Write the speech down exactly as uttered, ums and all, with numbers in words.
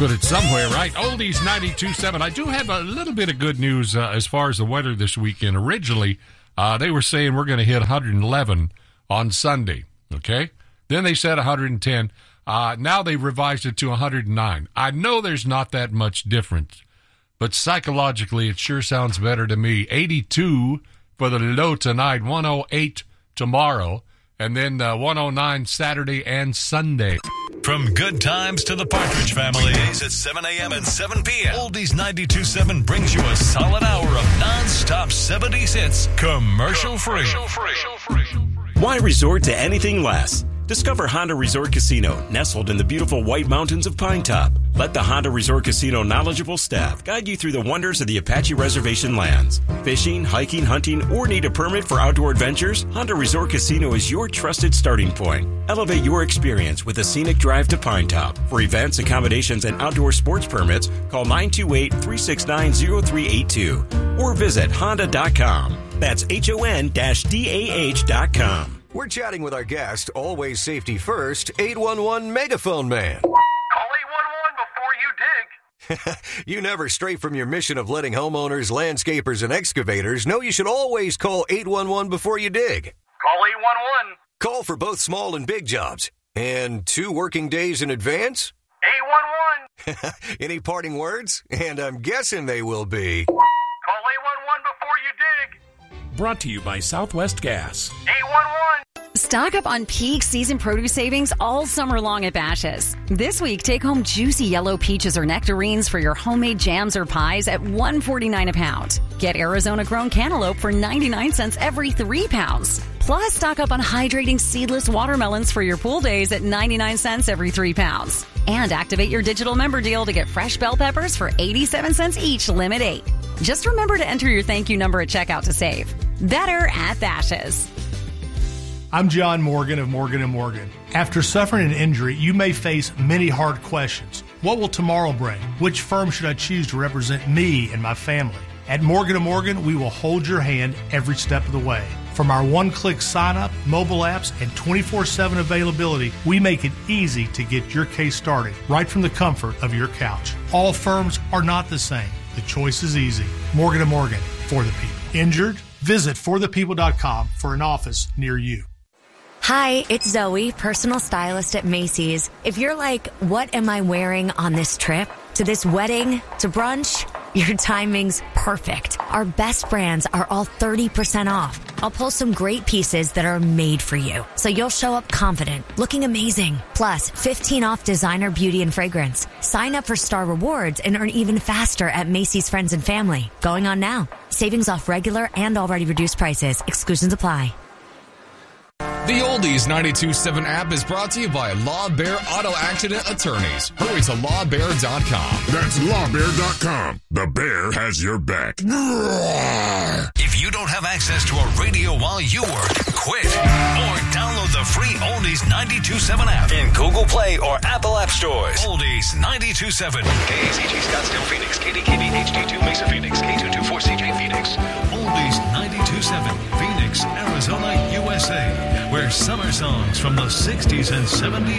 put it somewhere, right? Oldies ninety-two point seven. I do have a little bit of good news uh, as far as the weather this weekend. Originally, uh, they were saying we're going to hit one hundred eleven on Sunday, okay? Then they said one hundred ten. Uh, now they revised it to one hundred nine. I know there's not that much difference, but psychologically it sure sounds better to me. eighty-two for the low tonight, one oh eight tomorrow, and then uh, one oh nine Saturday and Sunday. From good times to the Partridge Family. Days at seven a.m. and seven p.m. Oldies ninety-two point seven brings you a solid hour of non-stop seventies hits, commercial free. Why resort to anything less? Discover Honda Resort Casino, nestled in the beautiful White Mountains of Pine Top. Let the Honda Resort Casino knowledgeable staff guide you through the wonders of the Apache Reservation lands. Fishing, hiking, hunting, or need a permit for outdoor adventures? Honda Resort Casino is your trusted starting point. Elevate your experience with a scenic drive to Pine Top. For events, accommodations, and outdoor sports permits, call nine two eight, three six nine, zero three eight two or visit honda dot com. That's H O N D A H dot com. We're chatting with our guest, always safety first, eight one one Megaphone Man. Call eight one one before you dig. You never stray from your mission of letting homeowners, landscapers, and excavators know you should always call eight one one before you dig. Call eight one one. Call for both small and big jobs. And two working days in advance? eight one one. Any parting words? And I'm guessing they will be... Call eight one one before you dig. Brought to you by Southwest Gas. eight one one. Stock up on peak season produce savings all summer long at Bashas'. This week, take home juicy yellow peaches or nectarines for your homemade jams or pies at one dollar and forty-nine cents a pound. Get Arizona-grown cantaloupe for ninety-nine cents every three pounds. Plus, stock up on hydrating seedless watermelons for your pool days at ninety-nine cents every three pounds. And activate your digital member deal to get fresh bell peppers for eighty-seven cents each, limit eight. Just remember to enter your thank you number at checkout to save. Better at Bashas'. I'm John Morgan of Morgan and Morgan. After suffering an injury, you may face many hard questions. What will tomorrow bring? Which firm should I choose to represent me and my family? At Morgan and Morgan, we will hold your hand every step of the way. From our one-click sign-up, mobile apps, and twenty-four seven availability, we make it easy to get your case started right from the comfort of your couch. All firms are not the same. The choice is easy. Morgan and Morgan, for the people. Injured? Visit for the people dot com for an office near you. Hi, it's Zoe, personal stylist at Macy's. If you're like, what am I wearing on this trip? To this wedding? To brunch? Your timing's perfect. Our best brands are all thirty percent off. I'll pull some great pieces that are made for you, so you'll show up confident, looking amazing. Plus, fifteen off designer beauty and fragrance. Sign up for Star Rewards and earn even faster at Macy's Friends and Family. Going on now. Savings off regular and already reduced prices. Exclusions apply. The Oldies ninety-two point seven app is brought to you by Law Bear Auto Accident Attorneys. Hurry to law bear dot com. That's law bear dot com. The bear has your back. If you don't have access to a radio while you work, quit. Or download the free Oldies ninety-two point seven app in Google Play or Apple App Stores. Oldies ninety-two point seven. K A C G Scottsdale Phoenix. K D K B H D two Mesa Phoenix. K two two four C J Phoenix. Oldies ninety-two point seven. Phoenix, Arizona, U S A. Where summer songs from the sixties and seventies